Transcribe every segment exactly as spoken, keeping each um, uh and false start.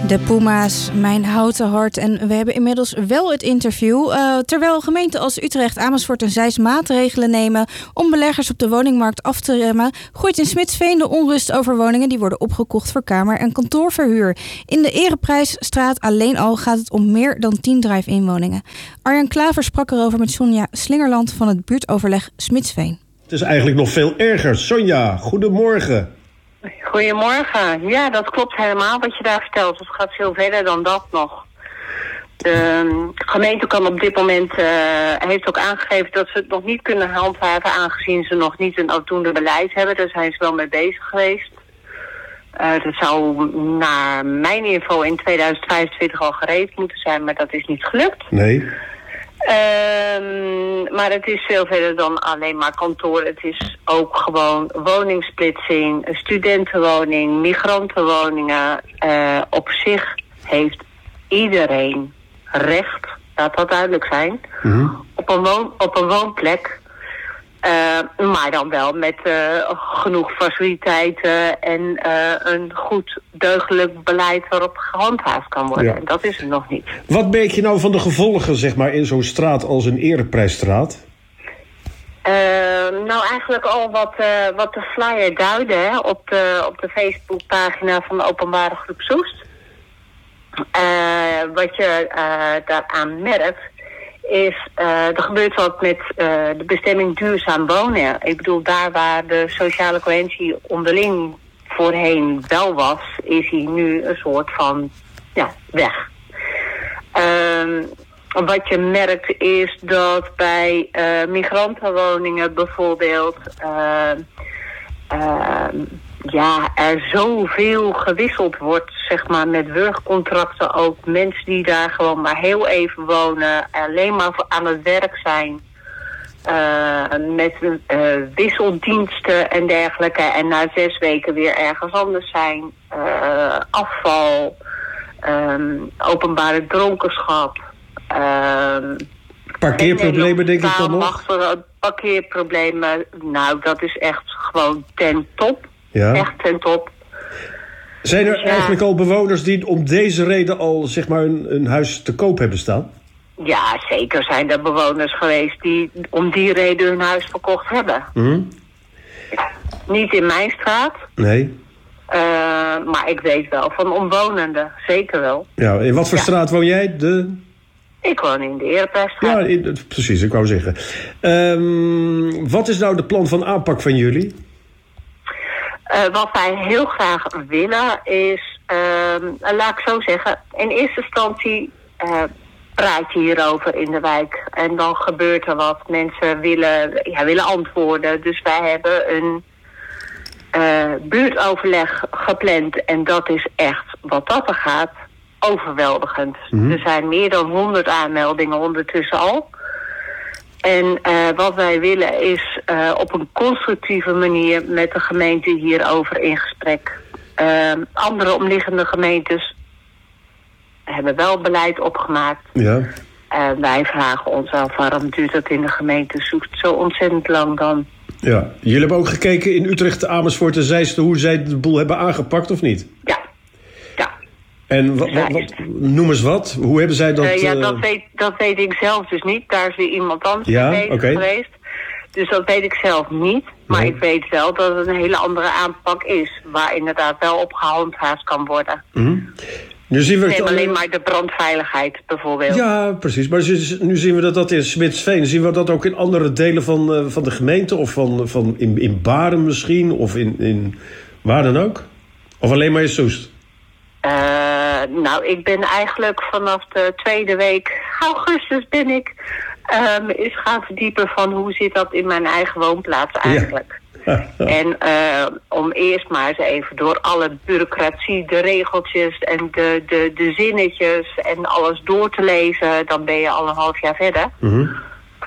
De Puma's, Mijn Houten Hart. En we hebben inmiddels wel het interview. Uh, terwijl gemeenten als Utrecht, Amersfoort en Zeist maatregelen nemen om beleggers op de woningmarkt af te remmen, groeit in Smitsveen de onrust over woningen die worden opgekocht voor kamer- en kantoorverhuur. In de Ereprijsstraat alleen al gaat het om meer dan tien drive-in woningen. Arjan Klaver sprak erover met Sonja Slingerland van het buurtoverleg Smitsveen. Het is eigenlijk nog veel erger. Sonja, goedemorgen. Goedemorgen. Ja, dat klopt helemaal wat je daar vertelt. Het gaat veel verder dan dat nog. De gemeente kan op dit moment, uh, heeft ook aangegeven dat ze het nog niet kunnen handhaven, aangezien ze nog niet een afdoende beleid hebben. Daar zijn ze wel mee bezig geweest. Uh, dat zou naar mijn info in tweeduizend vijfentwintig al gereed moeten zijn, maar dat is niet gelukt. Nee. Um, maar het is veel verder dan alleen maar kantoor. Het is ook gewoon woningsplitsing, studentenwoning, migrantenwoningen. Uh, op zich heeft iedereen recht, laat dat duidelijk zijn, mm-hmm. op, een woon, op een woonplek. Uh, maar dan wel met uh, genoeg faciliteiten en uh, een goed deugdelijk beleid waarop gehandhaafd kan worden. Ja. En dat is er nog niet. Wat merk je nou van de gevolgen, zeg maar, in zo'n straat als een Ereprijsstraat? Uh, nou, eigenlijk al wat, uh, wat de flyer duidde, hè, op de, op de Facebookpagina van de openbare groep Soest. Uh, wat je uh, daaraan merkt, is, uh, er gebeurt wat met uh, de bestemming duurzaam wonen. Ik bedoel, daar waar de sociale cohesie onderling voorheen wel was, is hij nu een soort van, ja, weg. Um, wat je merkt is dat bij uh, migrantenwoningen bijvoorbeeld, uh, uh, ja, er zoveel gewisseld wordt, zeg maar, met wurgcontracten ook. Mensen die daar gewoon maar heel even wonen, alleen maar voor aan het werk zijn. Uh, met uh, wisseldiensten en dergelijke. En na zes weken weer ergens anders zijn. Uh, afval, um, openbare dronkenschap. Um, Parkeerproblemen denk ik dan nog? Parkeerproblemen, nou, dat is echt gewoon ten top. Ja. Echt ten top. Zijn er dus ja, eigenlijk al bewoners die om deze reden al, zeg maar, een, een huis te koop hebben staan? Ja, zeker zijn er bewoners geweest die om die reden hun huis verkocht hebben. Mm-hmm. Ja, niet in mijn straat. Nee. Uh, maar ik weet wel van omwonenden, zeker wel. Ja, in wat voor ja. straat woon jij? De... Ik woon in de Ereprijsstraat. Ja, in, precies, ik wou zeggen. Um, wat is nou de plan van aanpak van jullie? Uh, wat wij heel graag willen is, uh, laat ik zo zeggen, in eerste instantie uh, praat je hierover in de wijk. En dan gebeurt er wat. Mensen willen, ja, willen antwoorden. Dus wij hebben een uh, buurtoverleg gepland. En dat is echt, wat dat er gaat, overweldigend. Mm-hmm. Er zijn meer dan honderd aanmeldingen ondertussen al. En uh, wat wij willen is uh, op een constructieve manier met de gemeente hierover in gesprek. Uh, andere omliggende gemeentes hebben wel beleid opgemaakt. Ja. Uh, wij vragen ons af, waarom duurt dat in de gemeente Soest zo ontzettend lang dan? Ja, jullie hebben ook gekeken in Utrecht, Amersfoort en Zeist hoe zij de boel hebben aangepakt, of niet? Ja. Ja. En wat, wat, wat, noem eens wat. Hoe hebben zij dat... Uh, ja, dat weet, dat weet ik zelf dus niet. Daar is weer iemand anders ja, mee bezig okay. geweest. Dus dat weet ik zelf niet. Maar nee. Ik weet wel dat het een hele andere aanpak is. Waar inderdaad wel op gehandhaafd kan worden. Mm-hmm. Nu zien we Neem het alleen maar de brandveiligheid bijvoorbeeld. Ja, precies. Maar nu zien we dat dat in Smitsveen. Zien we dat ook in andere delen van, uh, van de gemeente? Of van, van in, in Baren misschien? Of in, in waar dan ook? Of alleen maar in Soest? Uh, nou, ik ben eigenlijk vanaf de tweede week augustus ben ik um, eens gaan verdiepen van hoe zit dat in mijn eigen woonplaats eigenlijk. Ja. En uh, om eerst maar eens even door alle bureaucratie, de regeltjes en de, de, de zinnetjes en alles door te lezen, dan ben je al een half jaar verder. Mm-hmm.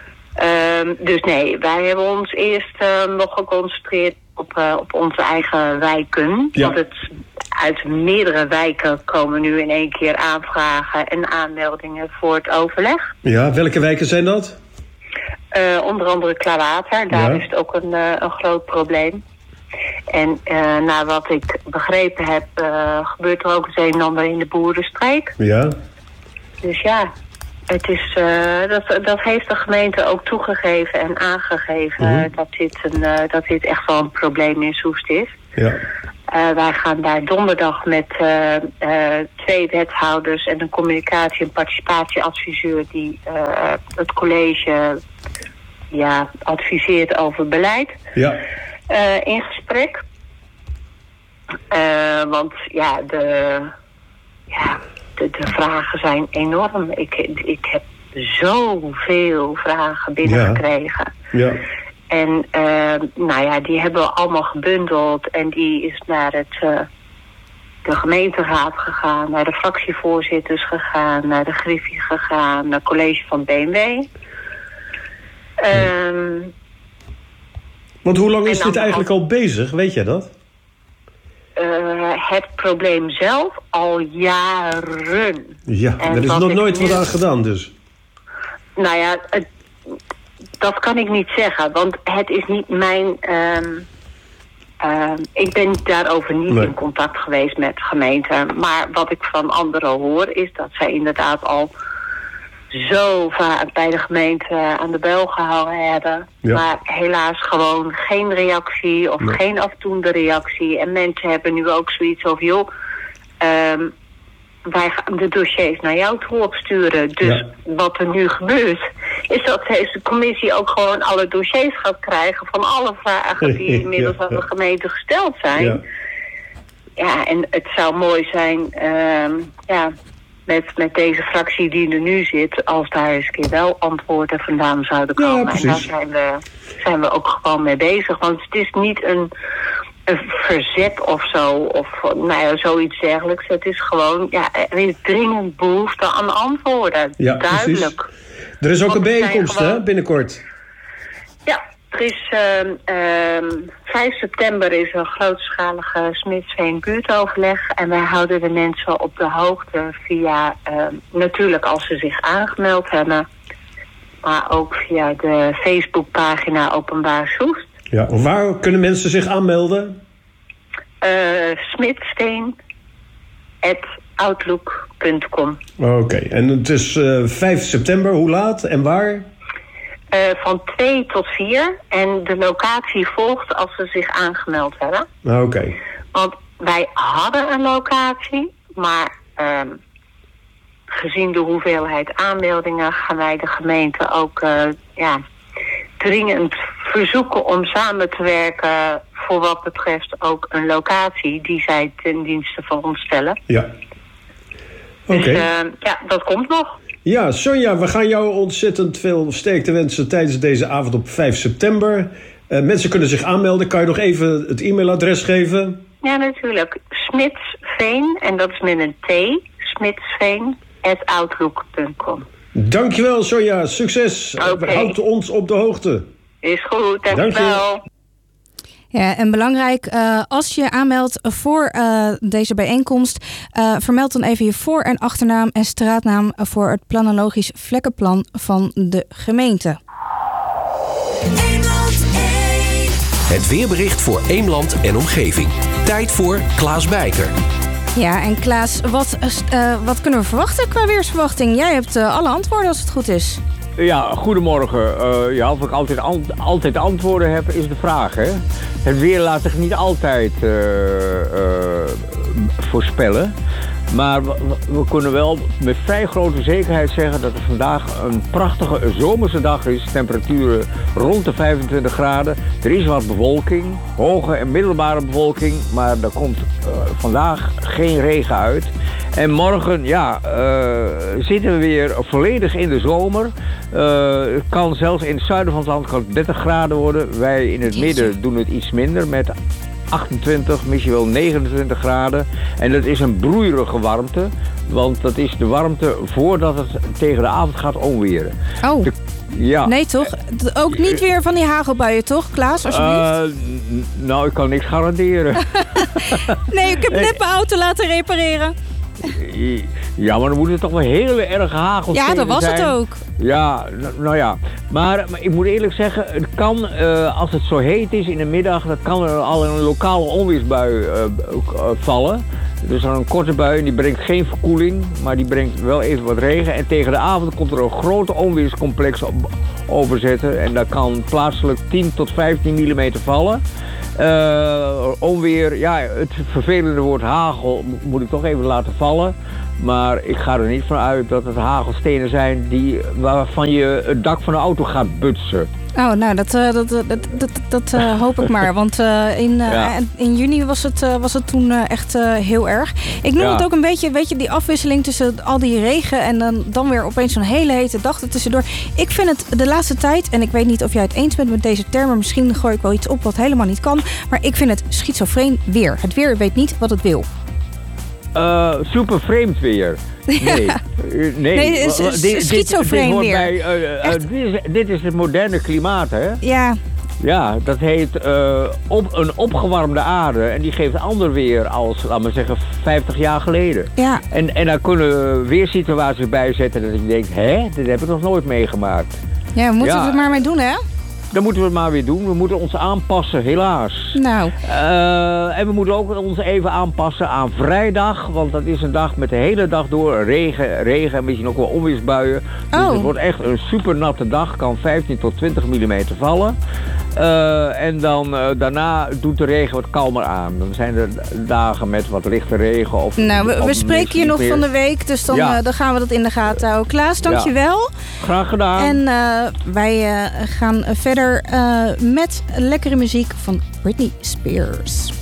Um, dus nee, wij hebben ons eerst uh, nog geconcentreerd op, uh, op onze eigen wijken. Ja. Want het uit meerdere wijken komen nu in één keer aanvragen en aanmeldingen voor het overleg. Ja, welke wijken zijn dat? Uh, onder andere Klaarwater, daar ja. is het ook een, uh, een groot probleem. En uh, naar wat ik begrepen heb, uh, gebeurt er ook het een en ander in de boerenstreek. Ja. Dus ja, het is, uh, dat, dat heeft de gemeente ook toegegeven en aangegeven mm-hmm. uh, dat, dit een, uh, dat dit echt wel een probleem in Soest is. Ja. Uh, wij gaan daar donderdag met uh, uh, twee wethouders en een communicatie- en participatieadviseur die uh, het college ja, adviseert over beleid. Ja. Uh, in gesprek. Uh, want ja, de, ja de, de vragen zijn enorm. Ik, ik heb zoveel vragen binnengekregen. Ja. Ja. En uh, nou ja, die hebben we allemaal gebundeld. En die is naar het, uh, de gemeenteraad gegaan, naar de fractievoorzitters gegaan, naar de Griffie gegaan, naar het college van B M W. Um, Want hoe lang is dit dan, eigenlijk al bezig? Weet jij dat? Uh, het probleem zelf al jaren. Ja, en er is nog nooit nu... wat aan gedaan dus. Nou ja, het, dat kan ik niet zeggen. Want het is niet mijn... Um, uh, ik ben daarover niet nee. in contact geweest met de gemeente. Maar wat ik van anderen hoor is dat zij inderdaad al zo vaak bij de gemeente aan de bel gehouden hebben. Ja. Maar helaas gewoon geen reactie of nee. geen afdoende reactie. En mensen hebben nu ook zoiets over, joh, um, wij gaan de dossiers naar jou toe opsturen. Dus ja. wat er nu gebeurt, is dat deze commissie ook gewoon alle dossiers gaat krijgen van alle vragen die inmiddels ja, ja. aan de gemeente gesteld zijn. Ja, ja en het zou mooi zijn, um, ja... Met, met deze fractie die er nu zit, als daar eens een keer wel antwoorden vandaan zouden komen. Ja, en daar zijn we, zijn we ook gewoon mee bezig. Want het is niet een, een verzet of zo, of nou ja, zoiets dergelijks. Het is gewoon, ja, er is dringend behoefte aan antwoorden. Ja, duidelijk. Precies. Er is ook Want een bijeenkomst, gewoon... hè, binnenkort. Ja, er is uh, uh, vijf september is een grootschalige Smitsveen buurtoverleg. En wij houden de mensen op de hoogte via, uh, natuurlijk als ze zich aangemeld hebben, maar ook via de Facebookpagina Openbaar Soest. Ja, waar kunnen mensen zich aanmelden? Uh, smitsveen at outlook punt com. Oké, okay. En het is uh, vijf september, hoe laat en waar? Uh, van twee tot vier. En de locatie volgt als ze zich aangemeld hebben. Oké. Okay. Want wij hadden een locatie, maar uh, gezien de hoeveelheid aanmeldingen gaan wij de gemeente ook uh, ja, dringend verzoeken om samen te werken voor wat betreft ook een locatie die zij ten dienste van ons stellen. Ja. Oké. Okay. Dus uh, ja, dat komt nog. Ja, Sonja, we gaan jou ontzettend veel sterkte wensen tijdens deze avond op vijf september. Uh, mensen kunnen zich aanmelden. Kan je nog even het e-mailadres geven? Ja, natuurlijk. Smitsveen, en dat is met een T. Smitsveen at outlook punt com. Dankjewel, Sonja. Succes. Okay. Houd ons op de hoogte. Is goed, dankjewel. Ja, en belangrijk, uh, als je aanmeldt voor uh, deze bijeenkomst, uh, vermeld dan even je voor- en achternaam en straatnaam voor het planologisch vlekkenplan van de gemeente. Het weerbericht voor Eemland en omgeving. Tijd voor Klaas Bijker. Ja, en Klaas, wat, uh, wat kunnen we verwachten qua weersverwachting? Jij hebt uh, alle antwoorden als het goed is. Ja, goedemorgen. Uh, ja, of ik altijd, an- altijd antwoorden heb, is de vraag. Hè? Het weer laat zich niet altijd uh, uh, voorspellen. Maar we, we kunnen wel met vrij grote zekerheid zeggen dat het vandaag een prachtige zomerse dag is. Temperaturen rond de vijfentwintig graden. Er is wat bewolking, hoge en middelbare bewolking. Maar er komt uh, vandaag geen regen uit. En morgen, ja, uh, zitten we weer volledig in de zomer. Uh, het kan zelfs in het zuiden van het land kan dertig graden worden. Wij in het midden doen het iets minder met achtentwintig, misschien wel negenentwintig graden. En dat is een broeierige warmte. Want dat is de warmte voordat het tegen de avond gaat onweren. Oh. De, ja. Nee, toch? Ook niet weer van die hagelbuien, toch, Klaas? Alsjeblieft. Uh, n- nou, ik kan niks garanderen. Nee, ik heb net mijn auto laten repareren. Ja, maar dan moet het toch wel heel erg hagelstenen Ja, dat was zijn. het ook. Ja, n- nou ja. Maar, maar ik moet eerlijk zeggen, het kan, uh, als het zo heet is in de middag, dan kan er al een lokale onweersbui uh, uh, vallen. Dus dan een korte bui en die brengt geen verkoeling, maar die brengt wel even wat regen. En tegen de avond komt er een grote onweerscomplex op, over zitten. En daar kan plaatselijk tien tot vijftien millimeter vallen. Uh, onweer, ja, het vervelende woord hagel moet ik toch even laten vallen. Maar ik ga er niet van uit dat het hagelstenen zijn die, waarvan je het dak van de auto gaat butsen. Oh, nou, dat, uh, dat, dat, dat, dat uh, hoop ik maar. Want uh, in, uh, ja. in juni was het, uh, was het toen uh, echt uh, heel erg. Ik noem ja. het ook een beetje, weet je, die afwisseling tussen al die regen en dan, dan weer opeens zo'n hele hete dag er tussendoor. Ik vind het de laatste tijd, en ik weet niet of jij het eens bent met deze termen, misschien gooi ik wel iets op wat helemaal niet kan, maar ik vind het schizofreen weer. Het weer weet niet wat het wil. Uh, super vreemd weer. Nee, ja. nee. nee schizofreen weer. Bij, uh, uh, dit, is, dit is het moderne klimaat, hè? Ja. Ja, dat heet uh, op, een opgewarmde aarde en die geeft ander weer als, laten we zeggen, vijftig jaar geleden. Ja. En, en daar kunnen we weer situaties bij zetten dat je denkt, hè, dit heb ik nog nooit meegemaakt. Ja, we moeten ja. het maar mee doen, hè? Dan moeten we het maar weer doen. We moeten ons aanpassen, helaas. Nou. Uh, en we moeten ook ons even aanpassen aan vrijdag. Want dat is een dag met de hele dag door regen, regen en misschien ook wel onweersbuien. Dus oh. het wordt echt een super natte dag. Kan vijftien tot twintig millimeter vallen. Uh, en dan uh, daarna doet de regen wat kalmer aan. Dan zijn er dagen met wat lichte regen. Of, nou, we, of we spreken je nog meer. van de week. Dus dan, ja. uh, dan gaan we dat in de gaten houden. Klaas, dankjewel. Ja. Graag gedaan. En uh, wij uh, gaan verder uh, met lekkere muziek van Britney Spears.